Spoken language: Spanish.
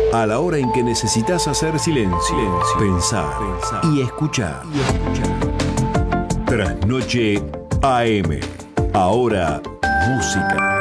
A la hora en que necesitas hacer silencio, pensar y escuchar. Trasnoche AM. Ahora, música.